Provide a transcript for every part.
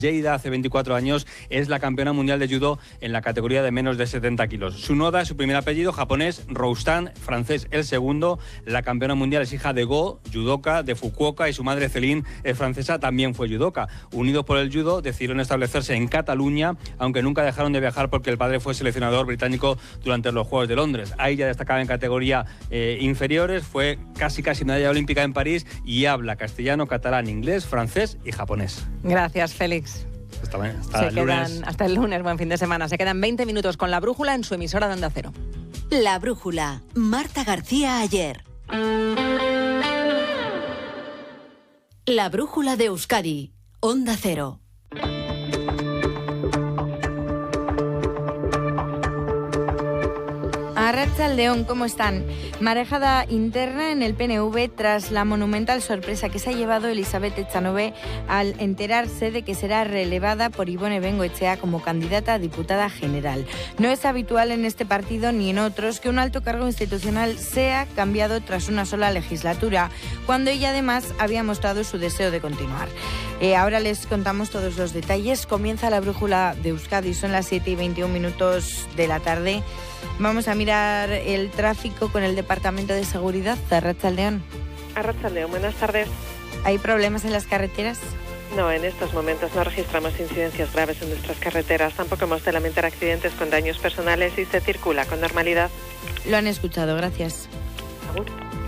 Lleida, hace 24 años, es la campeona mundial de judo en la categoría de menos de 70 kilos. Tsunoda es su primer apellido, japonés; Roustan, francés, el segundo. La campeona mundial es hija de Go, judoka de Fukuoka, y su madre Celine es francesa, también fue judoka. Unidos por el judo, decidieron establecerse en Cataluña, aunque nunca dejaron de viajar porque el padre fue seleccionador británico durante los Juegos de Londres. Ahí ya destacaba en categoría inferiores, fue casi medalla olímpica en París y habla castellano, catalán, inglés, francés y japonés. Gracias, Félix. Hasta el lunes, buen fin de semana. Se quedan 20 minutos con La Brújula en su emisora de Onda Cero. La Brújula, Marta García Ayer. La Brújula de Euskadi, Onda Cero. Arratsaldeon, ¿cómo están? Marejada interna en el PNV tras la monumental sorpresa que se ha llevado Elizabeth Echanove al enterarse de que será relevada por Ibone Bengoechea como candidata a diputada general. No es habitual en este partido ni en otros que un alto cargo institucional sea cambiado tras una sola legislatura, cuando ella además había mostrado su deseo de continuar. Ahora les contamos todos los detalles. Comienza La Brújula de Euskadi, son las 7:21 de la tarde. Vamos a mirar el tráfico con el Departamento de Seguridad. Arratsaldeon. Arratsaldeon, buenas tardes. ¿Hay problemas en las carreteras? No, en estos momentos no registramos incidencias graves en nuestras carreteras. Tampoco hemos de lamentar accidentes con daños personales y se circula con normalidad. Lo han escuchado, gracias. Agur.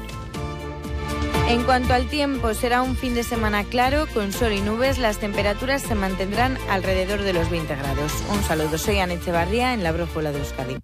En cuanto al tiempo, será un fin de semana claro, con sol y nubes. Las temperaturas se mantendrán alrededor de los 20 grados. Un saludo, soy Ana Echevarría en La Brújula de Euskadi.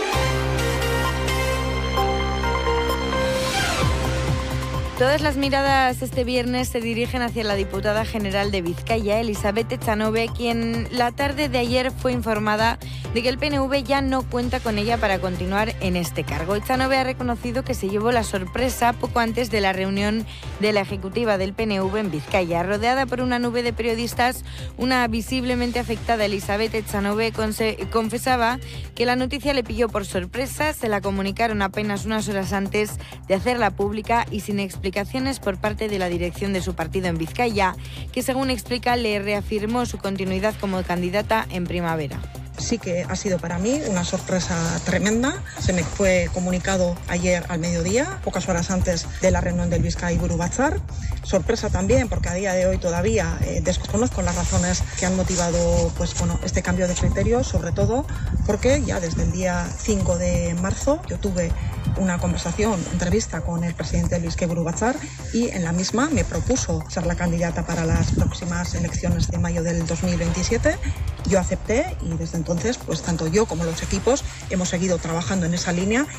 Todas las miradas este viernes se dirigen hacia la diputada general de Vizcaya, Elizabeth Echanove, quien la tarde de ayer fue informada de que el PNV ya no cuenta con ella para continuar en este cargo. Echanove ha reconocido que se llevó la sorpresa poco antes de la reunión de la ejecutiva del PNV en Vizcaya. Rodeada por una nube de periodistas, una visiblemente afectada Elizabeth Echanove confesaba que la noticia le pilló por sorpresa, se la comunicaron apenas unas horas antes de hacerla pública y sin explicaciones por parte de la dirección de su partido en Vizcaya, que según explica le reafirmó su continuidad como candidata en primavera. Sí que ha sido para mí una sorpresa tremenda. Se me fue comunicado ayer al mediodía, pocas horas antes de la reunión del Bizkai Buru Batzar. Sorpresa también porque a día de hoy todavía desconozco las razones que han motivado este cambio de criterio, sobre todo porque ya desde el día 5 de marzo yo tuve una entrevista con el presidente del Bizkai Buru Batzar y en la misma me propuso ser la candidata para las próximas elecciones de mayo del 2027. Yo acepté y desde entonces, tanto yo como los equipos hemos seguido trabajando en esa línea.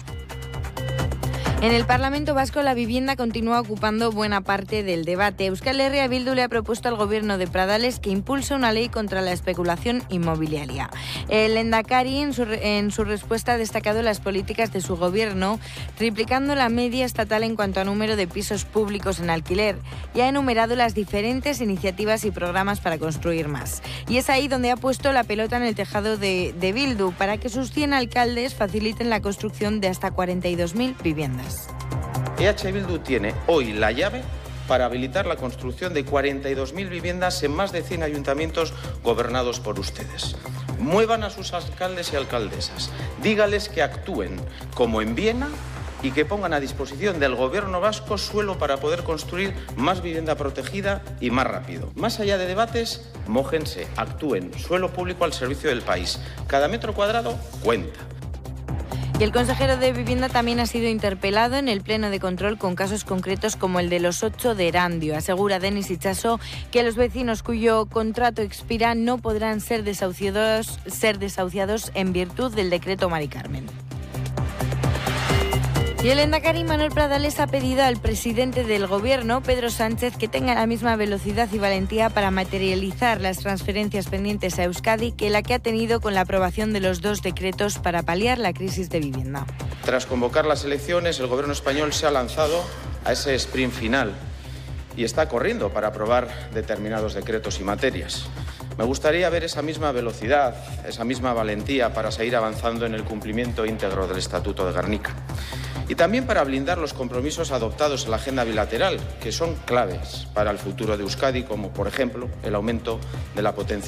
En el Parlamento Vasco la vivienda continúa ocupando buena parte del debate. Euskal Herria Bildu le ha propuesto al gobierno de Pradales que impulse una ley contra la especulación inmobiliaria. El Lehendakari en su respuesta ha destacado las políticas de su gobierno, triplicando la media estatal en cuanto a número de pisos públicos en alquiler, y ha enumerado las diferentes iniciativas y programas para construir más. Y es ahí donde ha puesto la pelota en el tejado de Bildu para que sus 100 alcaldes faciliten la construcción de hasta 42.000 viviendas. EH Bildu tiene hoy la llave para habilitar la construcción de 42.000 viviendas en más de 100 ayuntamientos gobernados por ustedes. Muevan a sus alcaldes y alcaldesas, dígales que actúen como en Viena y que pongan a disposición del gobierno vasco suelo para poder construir más vivienda protegida y más rápido. Más allá de debates, mójense, actúen, suelo público al servicio del país. Cada metro cuadrado cuenta. Y el consejero de Vivienda también ha sido interpelado en el pleno de control con casos concretos como el de los 8 de Erandio. Asegura Denis Itxaso que los vecinos cuyo contrato expira no podrán ser desahuciados en virtud del decreto Mari Carmen. Y el Lehendakari Manuel Pradales ha pedido al presidente del Gobierno, Pedro Sánchez, que tenga la misma velocidad y valentía para materializar las transferencias pendientes a Euskadi que la que ha tenido con la aprobación de los 2 decretos para paliar la crisis de vivienda. Tras convocar las elecciones, el Gobierno español se ha lanzado a ese sprint final y está corriendo para aprobar determinados decretos y materias. Me gustaría ver esa misma velocidad, esa misma valentía para seguir avanzando en el cumplimiento íntegro del Estatuto de Gernika. Y también para blindar los compromisos adoptados en la agenda bilateral, que son claves para el futuro de Euskadi, como por ejemplo el aumento de la potencia